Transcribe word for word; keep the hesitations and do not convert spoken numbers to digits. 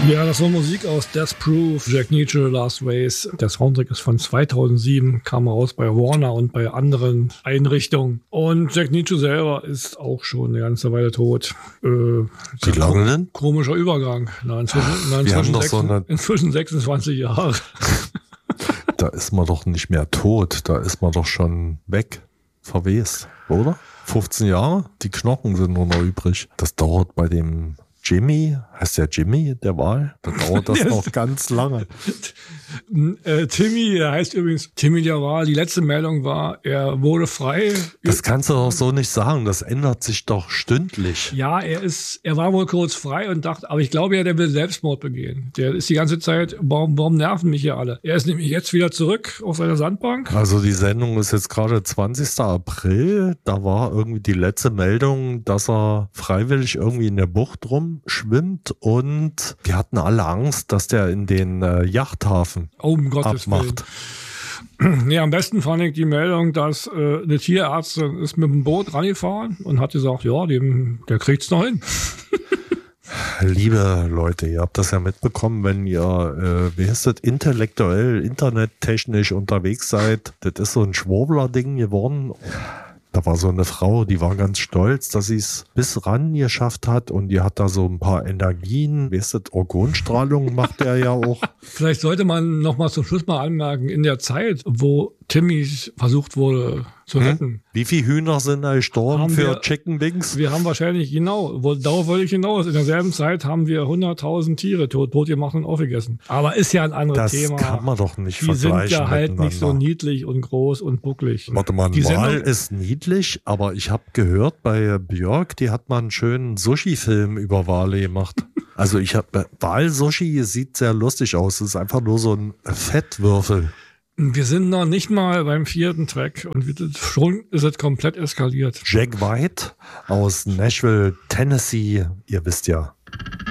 Ja, das war Musik aus Death Proof, Jack Nitzsche, Last Race. Der Soundtrack ist von zweitausendsieben, kam raus bei Warner und bei anderen Einrichtungen. Und Jack Nitzsche selber ist auch schon eine ganze Weile tot. Äh, Wie lange denn? Komischer Übergang. Na, inzwischen, na, inzwischen, sechs, so eine... inzwischen sechsundzwanzig Jahre. Da ist man doch nicht mehr tot, da ist man doch schon weg, verwest, oder? fünfzehn Jahre, die Knochen sind nur noch übrig. Das dauert bei dem Jimmy, heißt der Jimmy, der Wahl? Da dauert das noch ganz lange. äh, Timmy, der heißt übrigens Timmy der Wahl. Die letzte Meldung war, er wurde frei. Das kannst du doch so nicht sagen, das ändert sich doch stündlich. Ja, er ist, er war wohl kurz frei und dachte, aber ich glaube ja, der will Selbstmord begehen. Der ist die ganze Zeit, warum, warum nerven mich hier alle? Er ist nämlich jetzt wieder zurück auf seiner Sandbank. Also die Sendung ist jetzt gerade zwanzigster April. Da war irgendwie die letzte Meldung, dass er freiwillig irgendwie in der Bucht rumschwimmt und wir hatten alle Angst, dass der in den äh, Yachthafen oh, um Gottes abmacht. Willen. Nee, am besten fand ich die Meldung, dass äh, eine Tierärztin ist mit dem Boot rangefahren und hat gesagt, ja, dem, der kriegt's noch hin. Liebe Leute, ihr habt das ja mitbekommen, wenn ihr, äh, wie heißt das, intellektuell, internettechnisch unterwegs seid. Das ist so ein Schwurbler-Ding geworden. Da war so eine Frau, die war ganz stolz, dass sie es bis ran geschafft hat und die hat da so ein paar Energien. Weißt du, Organstrahlung macht er ja auch. Vielleicht sollte man noch mal zum Schluss mal anmerken, in der Zeit, wo Timmy versucht wurde zu retten. Hm? Wie viele Hühner sind da gestorben für wir, Chicken Wings? Wir haben wahrscheinlich, genau, wo, darauf wollte ich hinaus. In derselben Zeit haben wir hunderttausend Tiere tot, tot gemacht und aufgegessen. Aber ist ja ein anderes das Thema. Das kann man doch nicht Die vergleichen. Die sind ja halt nicht so niedlich und groß und bucklig. Warte mal, ein Wal ist niedlich, aber ich habe gehört, bei Björk, die hat mal einen schönen Sushi-Film über Wale gemacht. Also ich habe, Wal-Sushi sieht sehr lustig aus. Es ist einfach nur so ein Fettwürfel. Wir sind noch nicht mal beim vierten Track und wir, schon ist es komplett eskaliert. Jack White aus Nashville, Tennessee, ihr wisst ja.